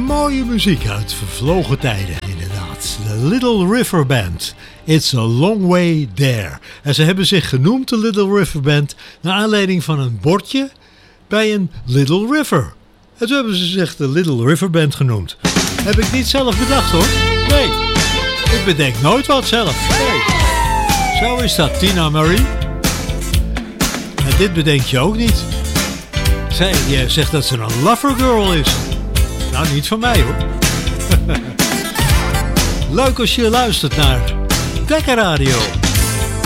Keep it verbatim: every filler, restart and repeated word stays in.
Mooie muziek uit vervlogen tijden, inderdaad. The Little River Band. It's a long way there. En ze hebben zich genoemd, de Little River Band, naar aanleiding van een bordje bij een Little River. En toen hebben ze zich de Little River Band genoemd. Heb ik niet zelf bedacht hoor. Nee, ik bedenk nooit wat zelf. Nee. Zo is dat, Tina Marie. En dit bedenk je ook niet. Zij die zegt dat ze een lover girl is. Nou, niet van mij hoor. Leuk als je luistert naar Dekkerradio.